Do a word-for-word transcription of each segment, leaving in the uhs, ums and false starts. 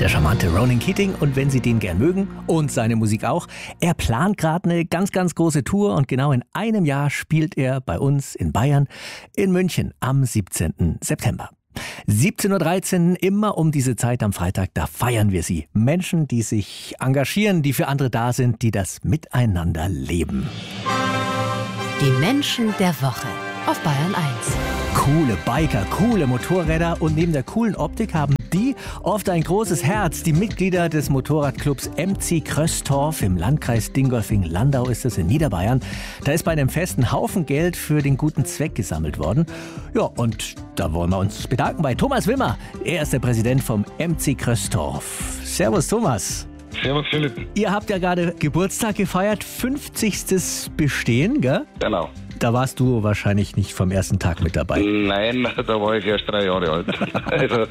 der charmante Ronan Keating. Und wenn Sie den gern mögen und seine Musik auch, er plant gerade eine ganz, ganz große Tour und genau in einem Jahr spielt er bei uns in Bayern in München am siebzehnten September. siebzehn Uhr dreizehn, immer um diese Zeit am Freitag, da feiern wir sie. Menschen, die sich engagieren, die für andere da sind, die das Miteinander leben. Die Menschen der Woche auf Bayern eins. Coole Biker, coole Motorräder und neben der coolen Optik haben die oft ein großes Herz. Die Mitglieder des Motorradclubs M C Kröstorf im Landkreis Dingolfing-Landau ist es in Niederbayern. Da ist bei einem Fest ein Haufen Geld für den guten Zweck gesammelt worden. Ja, und da wollen wir uns bedanken bei Thomas Wimmer. Er ist der Präsident vom M C Kröstorf. Servus Thomas. Servus Philipp. Ihr habt ja gerade Geburtstag gefeiert, fünfzigstes Bestehen, gell? Genau. Da warst du wahrscheinlich nicht vom ersten Tag mit dabei. Nein, da war ich erst drei Jahre alt. Also,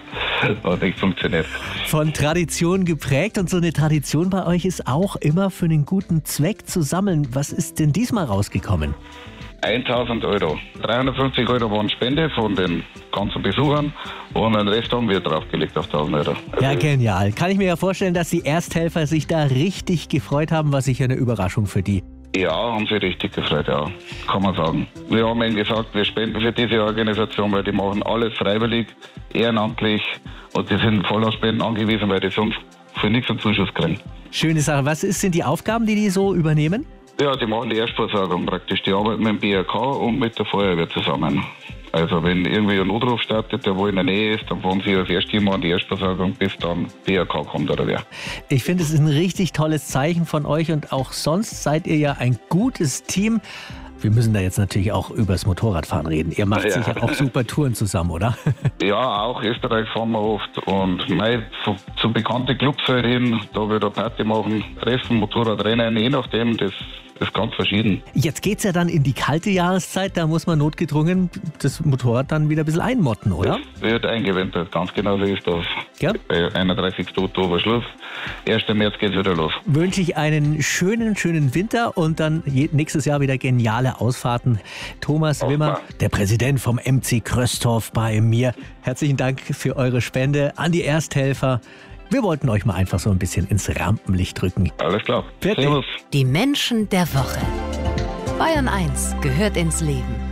das hat nicht funktioniert. Von Tradition geprägt und so eine Tradition bei euch ist auch immer für einen guten Zweck zu sammeln. Was ist denn diesmal rausgekommen? tausend Euro. dreihundertfünfzig Euro waren Spende von den ganzen Besuchern und den Rest haben wir draufgelegt auf tausend Euro. Also ja, genial. Kann ich mir ja vorstellen, dass die Ersthelfer sich da richtig gefreut haben, war sicher eine Überraschung für die. Ja, haben sie richtig gefreut, ja, kann man sagen. Wir haben ihnen gesagt, wir spenden für diese Organisation, weil die machen alles freiwillig, ehrenamtlich und die sind voll auf Spenden angewiesen, weil die sonst für nichts einen Zuschuss kriegen. Schöne Sache. Was ist, sind die Aufgaben, die die so übernehmen? Ja, die machen die Erstversorgung praktisch. Die arbeiten mit dem B R K und mit der Feuerwehr zusammen. Also wenn irgendwie ein Notruf startet, der wo in der Nähe ist, dann fahren sie als Erstteam an die Erstversorgung, bis dann B R K kommt oder wer. Ich finde, es ist ein richtig tolles Zeichen von euch und auch sonst seid ihr ja ein gutes Team. Wir müssen da jetzt natürlich auch übers Motorradfahren reden. Ihr macht ja. sicher auch super Touren zusammen, oder? Ja, auch Österreich fahren wir oft. Und mei, zu, zu bekannten Clubs halt hin, da wir da Party machen, Treffen, Motorradrennen, je nachdem, das ist ganz verschieden. Jetzt geht's ja dann in die kalte Jahreszeit, da muss man notgedrungen das Motorrad dann wieder ein bisschen einmotten, oder? Das wird eingewindet, ganz genau so ist das. Ja? Bei einunddreißigsten Oktober Schluss. ersten März geht's wieder los. Wünsche ich einen schönen, schönen Winter und dann nächstes Jahr wieder geniale Ausfahrten. Thomas Auch Wimmer, mal. der Präsident vom M C Kröstorf bei mir. Herzlichen Dank für eure Spende an die Ersthelfer. Wir wollten euch mal einfach so ein bisschen ins Rampenlicht drücken. Alles klar. Fertig. Servus. Die Menschen der Woche. Bayern eins gehört ins Leben.